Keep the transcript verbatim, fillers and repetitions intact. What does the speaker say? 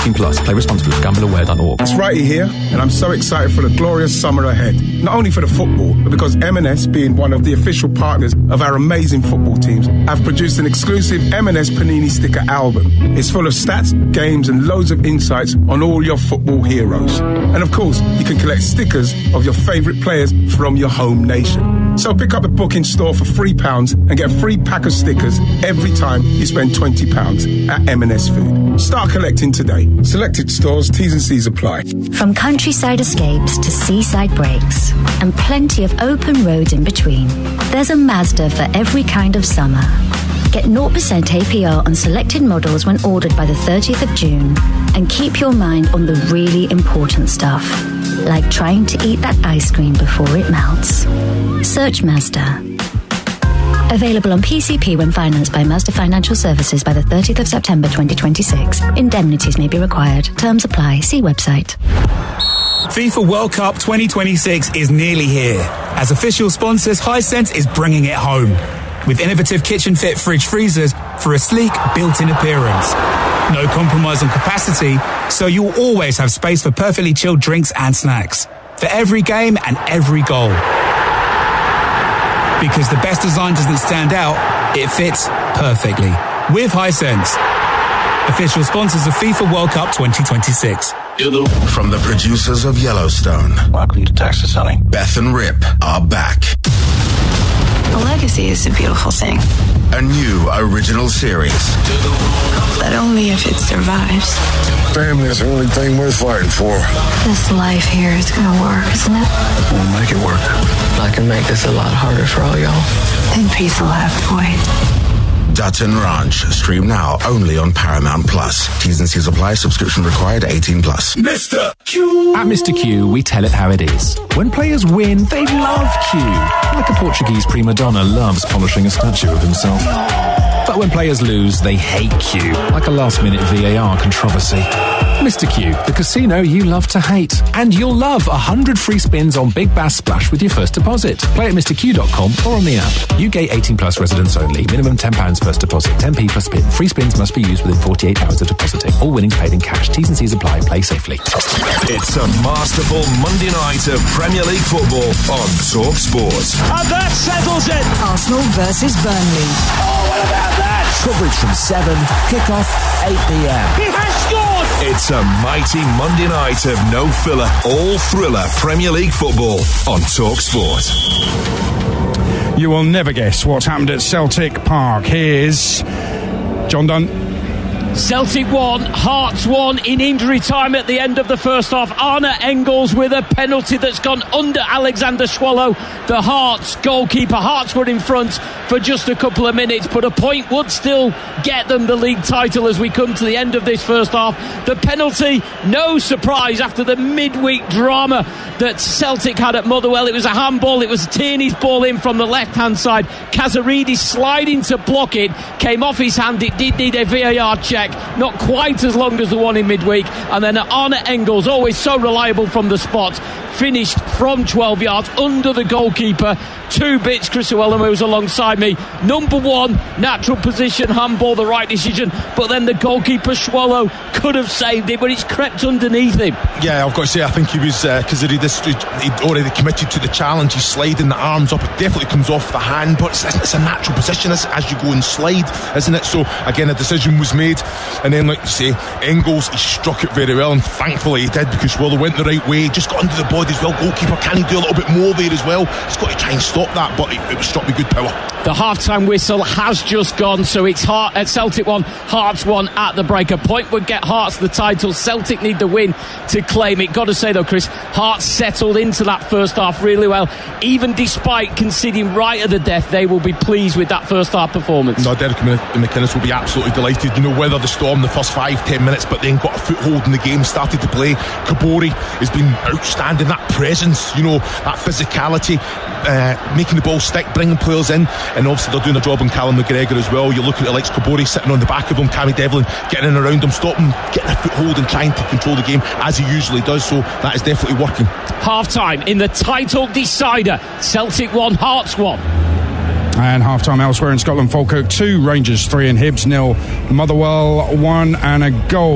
eighteen plus. Play responsibly. gamble aware dot org. It's Righty here, and I'm so excited for the glorious summer ahead. Not only for the football, but because M and S, being one of the official partners of our amazing football teams, have produced an exclusive M and S Panini sticker album. It's full of stats, games, and loads of insights on all your football heroes. And of course, you can collect stickers of your favourite players from your home nation. So pick up a book in store for three pounds and get a free pack of stickers every time you spend twenty pounds at M and S Food. Start collecting today. Selected stores, T's and C's apply. From countryside escapes to seaside breaks, and plenty of open roads in between, there's a Mazda for every kind of summer. Get zero percent A P R on selected models when ordered by the thirtieth of June, and keep your mind on the really important stuff, like trying to eat that ice cream before it melts. Search Mazda. Available on P C P when financed by Mazda Financial Services by the thirtieth of September twenty twenty-six. Indemnities may be required. Terms apply. See website. FIFA World Cup twenty twenty-six is nearly here. As official sponsors, Hisense is bringing it home. With innovative kitchen-fit fridge freezers for a sleek, built-in appearance. No compromise on capacity, so you'll always have space for perfectly chilled drinks and snacks. For every game and every goal. Because the best design doesn't stand out, it fits perfectly. With Hisense, official sponsors of FIFA World Cup twenty twenty-six. From the producers of Yellowstone, welcome to Texas, honey. Beth and Rip are back. A legacy is a beautiful thing. A new original series. But only if it survives. Family is the only thing worth fighting for. This life here is gonna work, isn't it? We'll make it work. I can make this a lot harder for all y'all. Then peace will have to wait. Dutton Ranch. Stream now only on Paramount Plus. T's and C's apply. Subscription required. eighteen plus. Mister Q. At Mister Q, we tell it how it is. When players win, they love Q. Like a Portuguese prima donna loves polishing a statue of himself. But when players lose, they hate Q. Like a last-minute V A R controversy. Mister Q, the casino you love to hate. And you'll love one hundred free spins on Big Bass Splash with your first deposit. Play at Mr Q dot com or on the app. U K eighteen plus residents only. Minimum ten pounds first deposit. ten p per spin. Free spins must be used within forty-eight hours of depositing. All winnings paid in cash. T's and C's apply. Play safely. It's a masterful Monday night of Premier League football on Talk Sport. And that settles it. Arsenal versus Burnley. Oh, what about that? Coverage from seven. Kick-off eight p.m. He has scored. It's a mighty Monday night of no filler, all thriller Premier League football on Talk Sport. You will never guess what's happened at Celtic Park. Here's John Dunn. Celtic won, Hearts won in injury time at the end of the first half. Arne Engels with a penalty that's gone under Alexander Swallow, the Hearts goalkeeper. Hearts were in front for just a couple of minutes, but a point would still get them the league title as we come to the end of this first half. The penalty, no surprise after the midweek drama that Celtic had at Motherwell. It was a handball, it was Tierney's ball in from the left-hand side. Kazaridis sliding to block it, came off his hand. It did need a V A R check. Not quite as long as the one in midweek. And then Arne Engels, always so reliable from the spot, finished from twelve yards under the goalkeeper. Two bits, Chris Uwellam, who's alongside me. Number one, natural position, handball, the right decision. But then the goalkeeper, Swallow, could have saved it, but it's crept underneath him. Yeah, I've got to say, I think he was, because uh, he'd already committed to the challenge. He's sliding the arms up. It definitely comes off the hand, but it's, it's a natural position as, as you go and slide, isn't it? So, again, a decision was made. And then, like you say, Engels, he struck it very well, and thankfully he did, because Swallow went the right way, just got under the body as well. Goalkeeper, can he do a little bit more there as well? He's got to try and stop that, but it, it was struck with good power. The half-time whistle has just gone, so it's Heart, at Celtic one, Hearts one at the break. A point would get Hearts the title. Celtic need the win to claim it. Got to say though, Chris, Hearts settled into that first half really well. Even despite conceding right at the death, they will be pleased with that first half performance. No, Derek McInnes will be absolutely delighted. You know, weathered the storm the first five, ten minutes, but then got a foothold in the game, started to play. Kabori has been outstanding. That presence, you know, that physicality, uh, making the ball stick, bringing players in, and obviously they're doing a job on Callum McGregor as well. You look at Alex Kabori sitting on the back of him, Cammy Devlin getting in around him, stopping, getting a foothold and trying to control the game as he usually does, so that is definitely working. Half-time in the title decider. Celtic one, Hearts one. And half-time elsewhere in Scotland, Falkirk two, Rangers three and Hibs nil. Motherwell one and a goal.